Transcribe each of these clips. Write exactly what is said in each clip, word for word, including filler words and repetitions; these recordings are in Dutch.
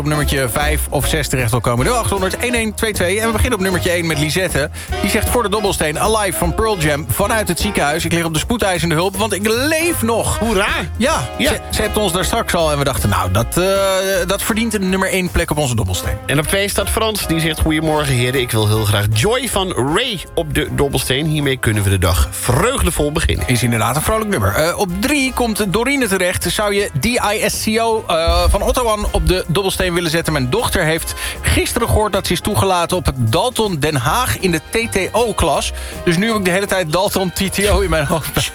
op nummertje vijf of zes terecht wil komen. nul acht honderd een een twee twee. En we beginnen op nummertje één met Lisette. Die zegt voor de dobbelsteen Alive van Pearl Jam vanuit het ziekenhuis. Ik lig op de spoedeisende hulp, want ik leef nog. Hoera! Ja, Ja. Ze, ze heeft ons daar straks al en we dachten, nou, dat, uh, dat verdient een nummer één plek op onze dobbelsteen. En op twee staat Frans. Die zegt, goedemorgen heren. Ik wil heel graag Joy van Ray op de dobbelsteen. Hiermee kunnen we de dag vreugdevol beginnen. Is inderdaad een vrolijk nummer. Uh, op drie komt Dorine terecht. Zou je D I S C O uh, van Ottawa op de dobbelsteen willen zetten? Mijn dochter heeft gisteren gehoord dat ze is toegelaten op het Dalton Den Haag in de T T O-klas. Dus nu heb ik de hele tijd Dalton T T O in mijn hoofd.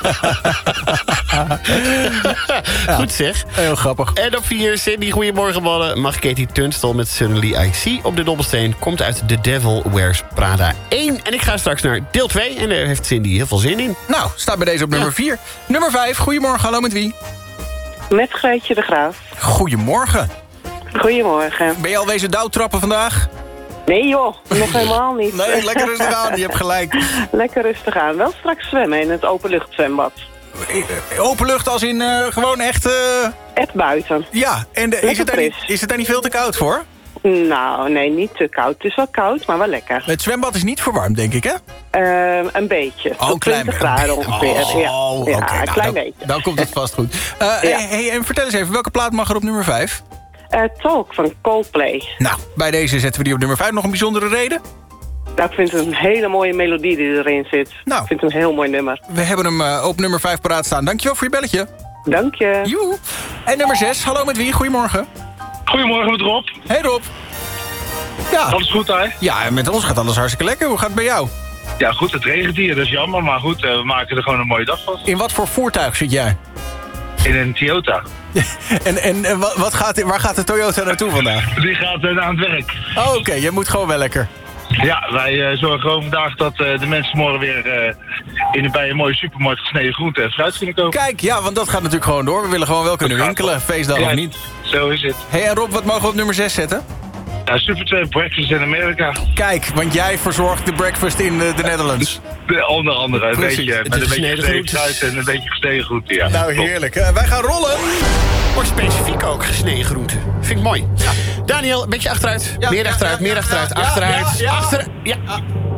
Goed zeg. Heel grappig. En op vier, Cindy, goedemorgen mannen. Mag Katie Tunstall met Suddenly I See op de dobbelsteen. Komt uit The Devil Wears Prada één. En ik ga straks naar deel twee. En daar heeft Cindy heel veel zin in. Nou, staat bij deze op nummer vier. Nummer vijf, goedemorgen, hallo met wie? Met Greetje de Graaf. Goedemorgen. Goedemorgen. Ben je al wezen douwtrappen vandaag? Nee joh, nog helemaal niet. Nee, lekker rustig aan, je hebt gelijk. Lekker rustig aan. Wel straks zwemmen in het openluchtzwembad. Open lucht als in uh, gewoon echt... Uh... Echt buiten. Ja, en de, is, het daar niet, fris. is het daar niet veel te koud voor? Nou, nee, niet te koud. Het is wel koud, maar wel lekker. Het zwembad is niet verwarmd, denk ik, hè? Uh, een beetje. Oh, Tot klein twintig graden ongeveer. Oh, ja, oké. ja Nou, een klein dan, beetje. Dan komt het vast goed. Uh, Ja. hey, hey, en vertel eens even, welke plaat mag er op nummer vijf? Uh, Talk van Coldplay. Nou, bij deze zetten we die op nummer vijf. Nog een bijzondere reden? Nou, ik vind het een hele mooie melodie die erin zit. Nou. Ik vind het een heel mooi nummer. We hebben hem uh, op nummer vijf paraat staan. Dankjewel voor je belletje. Dank je. Joe. En nummer zes, hallo met wie? Goedemorgen. Goedemorgen met Rob. Hey Rob. Ja. Alles goed, hè? Ja, met ons gaat alles hartstikke lekker. Hoe gaat het bij jou? Ja, goed, het regent hier, dat is jammer. Maar goed, uh, we maken er gewoon een mooie dag van. In wat voor voertuig zit jij? In een Toyota. en en, en wat gaat, waar gaat de Toyota naartoe vandaag? Die gaat uh, aan het werk. Oh, oké. Okay. Je moet gewoon wel lekker. Ja, wij uh, zorgen gewoon vandaag dat uh, de mensen morgen weer uh, in, bij een mooie supermarkt gesneden groente en fruit kunnen kopen. Kijk, ja, want dat gaat natuurlijk gewoon door. We willen gewoon wel kunnen winkelen, feestdag ja, of niet. Zo is het. Hé, hey, en Rob, wat mogen we op nummer zes zetten? Ja, Super twee Breakfast in Amerika. Kijk, want jij verzorgt de breakfast in de, de Netherlands. De, onder andere, een Precies. beetje, Het met is een beetje gesneden gesneden groentes. fruit en een beetje gesneden groente, ja. Nou, heerlijk. Uh, wij gaan rollen. Wordt specifiek ook gesneden groenten. Vind ik mooi. Ja. Daniel, een beetje achteruit. Ja, meer ja, achteruit, ja, meer ja, achteruit. ja, achteruit. ja, ja. Achteruit. Ja.